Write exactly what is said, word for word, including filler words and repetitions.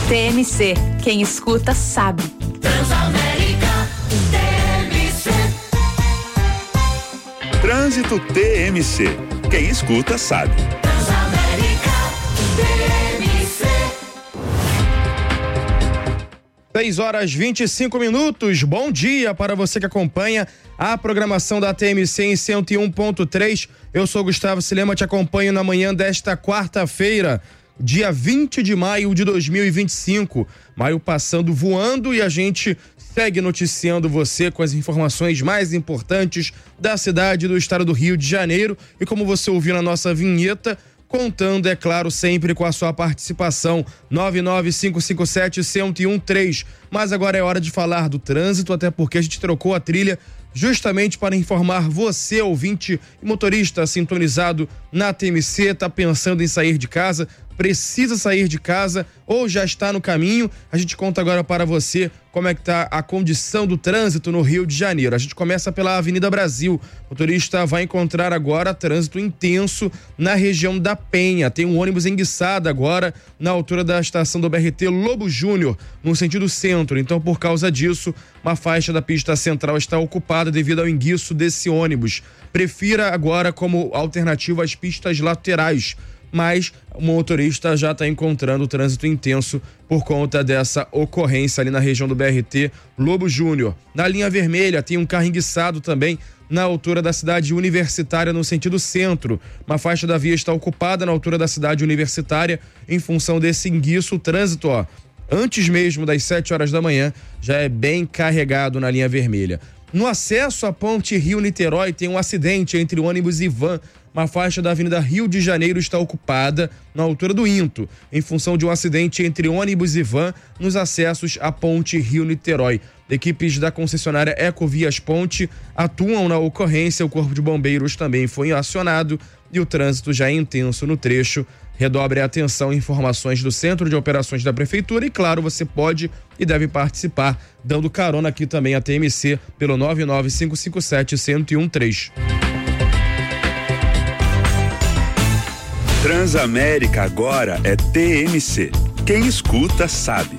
T M C, quem escuta sabe. Transamérica T M C. Trânsito T M C, quem escuta sabe. Transamérica T M C. seis horas e vinte e cinco minutos. Bom dia para você que acompanha a programação da T M C em cento e um ponto três. Eu sou Gustavo Silema, te acompanho na manhã desta quarta-feira, dia vinte de maio de dois mil e vinte e cinco. Maio passando voando e a gente segue noticiando você com as informações mais importantes da cidade e do estado do Rio de Janeiro. E como você ouviu na nossa vinheta, contando, é claro, sempre com a sua participação, nove nove cinco cinco sete, um zero um três. Mas agora é hora de falar do trânsito, até porque a gente trocou a trilha justamente para informar você, ouvinte e motorista sintonizado na T M C, tá pensando em sair de casa, precisa sair de casa ou já está no caminho. A gente conta agora para você como é que tá a condição do trânsito no Rio de Janeiro. A gente começa pela Avenida Brasil. O motorista vai encontrar agora trânsito intenso na região da Penha. Tem um ônibus enguiçado agora na altura da estação do B R T Lobo Júnior, no sentido centro. Então, por causa disso, uma faixa da pista central está ocupada devido ao enguiço desse ônibus. Prefira agora como alternativa as pistas laterais, mas o motorista já está encontrando trânsito intenso por conta dessa ocorrência ali na região do B R T Lobo Júnior. Na linha vermelha tem um carro enguiçado também na altura da cidade universitária no sentido centro. Uma faixa da via está ocupada na altura da cidade universitária em função desse enguiço. O trânsito, ó, antes mesmo das sete horas da manhã, já é bem carregado na linha vermelha. No acesso à ponte Rio-Niterói tem um acidente entre ônibus e van. Uma faixa da Avenida Rio de Janeiro está ocupada na altura do Into, em função de um acidente entre ônibus e van nos acessos à ponte Rio-Niterói. Equipes da concessionária Ecovias Ponte atuam na ocorrência, o Corpo de Bombeiros também foi acionado e o trânsito já é intenso no trecho. Redobre a atenção, informações do Centro de Operações da Prefeitura e, claro, você pode e deve participar, dando carona aqui também a T M C pelo nove nove cinco cinco sete, um zero um três. Transamérica agora é T M C. Quem escuta sabe.